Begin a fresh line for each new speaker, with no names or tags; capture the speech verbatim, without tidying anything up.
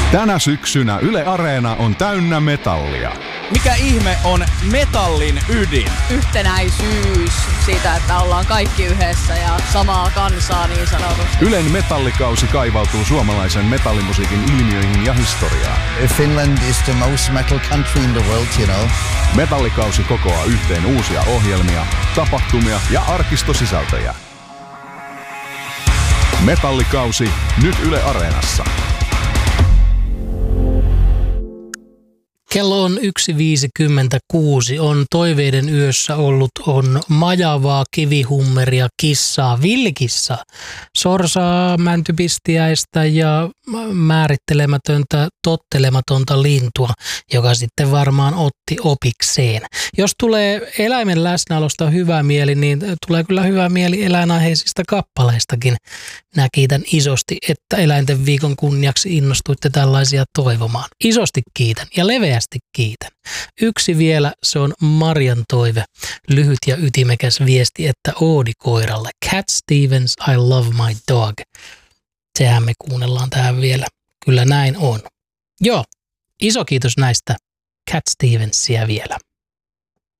Tänä syksynä Yle Areena on täynnä metallia.
Mikä ihme on metallin ydin?
Yhtenäisyys siitä, että ollaan kaikki yhdessä ja samaa kansaa niin sanotusti.
Ylen metallikausi kaivautuu suomalaisen metallimusiikin ilmiöihin ja historiaan.
Finland is the most metal country in the world, you know.
Metallikausi kokoaa yhteen uusia ohjelmia, tapahtumia ja arkistosisältöjä. Metallikausi nyt Yle Areenassa.
Kello on yksi viisikymmentäkuusi. On toiveiden yössä ollut, on majavaa, kivihummeria, kissaa, villikissaa, sorsaa, mäntypistiäistä ja määrittelemätöntä, tottelematonta lintua, joka sitten varmaan otti opikseen. Jos tulee eläimen läsnäolosta hyvä mieli, niin tulee kyllä hyvä mieli eläinaiheisista kappaleistakin. Minä kiitän isosti, että eläinten viikon kunniaksi innostuitte tällaisia toivomaan. Isosti kiitän ja leveästi kiitän. Yksi vielä, se on Marian toive. Lyhyt ja ytimekäs viesti, että Oodi koiralle. Cat Stevens, I love my dog. Sehän me kuunnellaan tähän vielä. Kyllä näin on. Joo, iso kiitos näistä Cat Stevensia vielä.